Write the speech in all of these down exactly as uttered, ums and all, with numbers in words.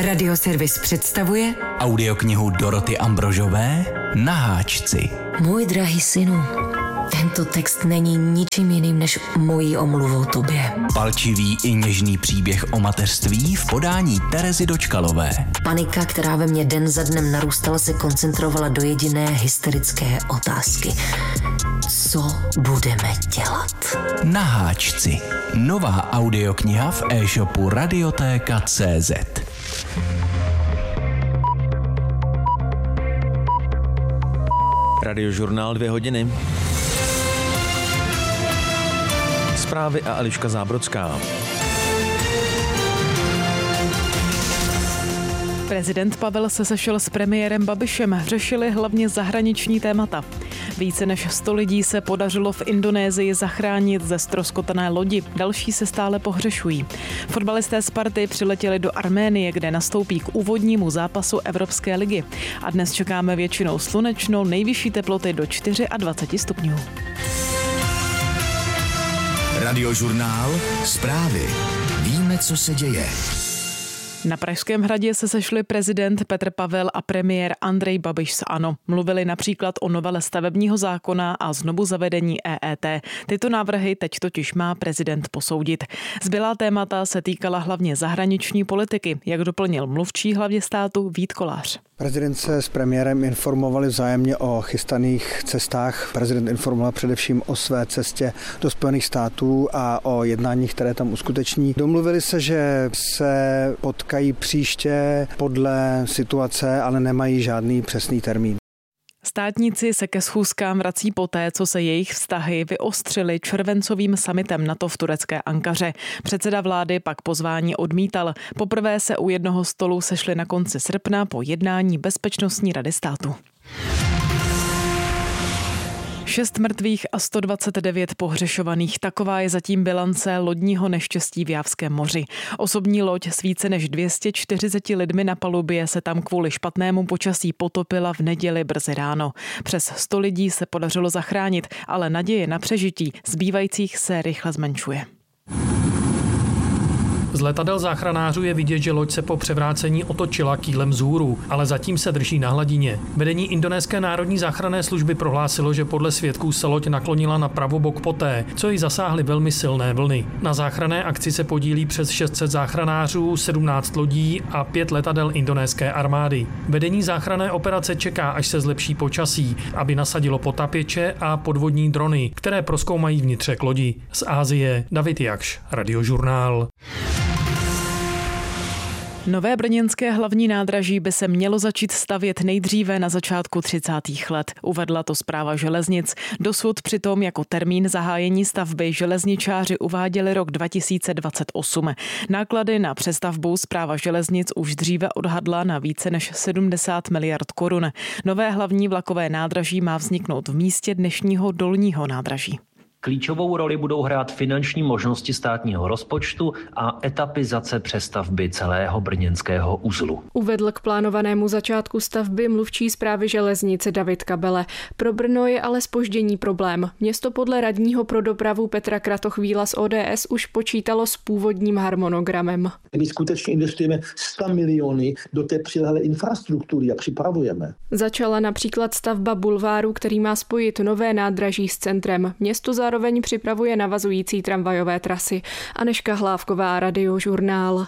Radioservis představuje audioknihu Doroty Ambrožové Na háčci. Můj drahý synu, tento text není ničím jiným než mojí omluvou tobě. Palčivý i něžný příběh o mateřství v podání Terezy Dočkalové. Panika, která ve mně den za dnem narůstala, se koncentrovala do jediné hysterické otázky. Co budeme dělat? Na háčci. Nová audiokniha v e-shopu Radiotéka tečka cé zet. Radiožurnál dvě hodiny. Zprávy a Eliška Zábrodská. Prezident Pavel se sešel s premiérem Babišem, řešili hlavně zahraniční témata. Více než sto lidí se podařilo v Indonésii zachránit ze ztroskotané lodi, další se stále pohřešují. Fotbalisté Sparty přiletěli do Arménie, kde nastoupí k úvodnímu zápasu Evropské ligy. A dnes čekáme většinou slunečno, nejvyšší teploty do dvacet čtyři stupňů. Radiožurnál, zprávy. Víme, co se děje. Na Pražském hradě se sešli prezident Petr Pavel a premiér Andrej Babiš z ANO. Mluvili například o novele stavebního zákona a znovu zavedení E E T. Tyto návrhy teď totiž má prezident posoudit. Zbylá témata se týkala hlavně zahraniční politiky, jak doplnil mluvčí hlavě státu Vít Kolář. Prezident se s premiérem informovali vzájemně o chystaných cestách. Prezident informoval především o své cestě do Spojených států a o jednáních, které tam uskuteční. Domluvili se, že se potkají příště podle situace, ale nemají žádný přesný termín. Státníci se ke schůzkám vrací poté, co se jejich vztahy vyostřily červencovým summitem NATO v turecké Ankaře. Předseda vlády pak pozvání odmítal. Poprvé se u jednoho stolu sešli na konci srpna po jednání Bezpečnostní rady státu. Šest mrtvých a sto dvacet devět pohřešovaných. Taková je zatím bilance lodního neštěstí v Jávském moři. Osobní loď s více než dvě stě čtyřicet lidmi na palubě se tam kvůli špatnému počasí potopila v neděli brzy ráno. Přes sto lidí se podařilo zachránit, ale naděje na přežití zbývajících se rychle zmenšuje. Z letadel záchranářů je vidět, že loď se po převrácení otočila kýlem vzhůru, ale zatím se drží na hladině. Vedení Indonéské národní záchranné služby prohlásilo, že podle svědků se loď naklonila na pravobok poté, co ji zasáhly velmi silné vlny. Na záchranné akci se podílí přes šest set záchranářů, sedmnáct lodí a pět letadel indonéské armády. Vedení záchranné operace čeká, až se zlepší počasí, aby nasadilo potápěče a podvodní drony, které prozkoumají vnitřek lodi. Z Asie David Jakš, Radiožurnál. Nové brněnské hlavní nádraží by se mělo začít stavět nejdříve na začátku třicátých let. Uvedla to Správa železnic. Dosud přitom jako termín zahájení stavby železničáři uváděli rok dva tisíce dvacet osm. Náklady na přestavbu Správa železnic už dříve odhadla na více než sedmdesát miliard korun. Nové hlavní vlakové nádraží má vzniknout v místě dnešního dolního nádraží. Klíčovou roli budou hrát finanční možnosti státního rozpočtu a etapizace přestavby celého brněnského uzlu. Uvedl k plánovanému začátku stavby mluvčí Správy železnice David Kabele. Pro Brno je ale zpoždění problém. Město podle radního pro dopravu Petra Kratochvíla z O D S už počítalo s původním harmonogramem. My skutečně investujeme sto miliony do té přilehlé infrastruktury a připravujeme. Začala například stavba bulváru, který má spojit nové nádraží s centrem. Město zároveň Zároveň připravuje navazující tramvajové trasy. Anežka Hlávková, Radiožurnál.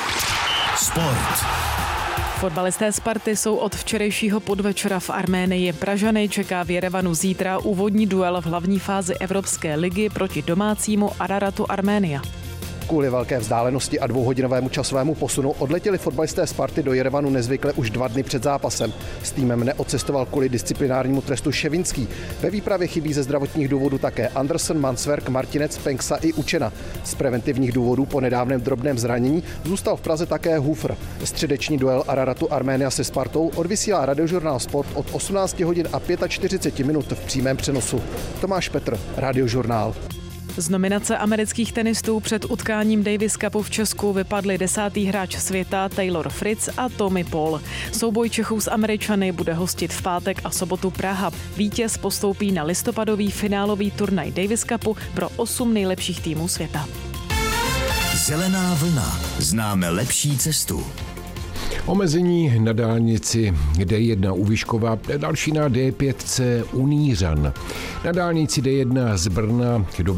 Sport. Fotbalisté Sparty jsou od včerejšího podvečera v Arménii. Pražany čeká v Jerevanu zítra úvodní duel v hlavní fázi Evropské ligy proti domácímu Araratu Arménia. Kvůli velké vzdálenosti a dvouhodinovému časovému posunu odletěli fotbalisté Sparty do Jerevanu nezvykle už dva dny před zápasem. S týmem neodcestoval kvůli disciplinárnímu trestu Ševinský. Ve výpravě chybí ze zdravotních důvodů také Andersen, Mansverk, Martinec, Penksa i Učena. Z preventivních důvodů po nedávném drobném zranění zůstal v Praze také Hufr. Středeční duel Araratu Arménia se Spartou odvysílá Radiožurnál Sport od osmnáct hodin a čtyřicet pět minut v přímém přenosu. Tomáš Petr, Radiožurnál. Z nominace amerických tenistů před utkáním Davis Cupu v Česku vypadli desátý hráč světa Taylor Fritz a Tommy Paul. Souboj Čechů s Američany bude hostit v pátek a sobotu Praha. Vítěz postoupí na listopadový finálový turnaj Davis Cupu pro osm nejlepších týmů světa. Zelená vlna. Známe lepší cestu. Omezení na dálnici D jedna u Vyškova, další na D pět C u Nířan. Na dálnici D jedna z Brna do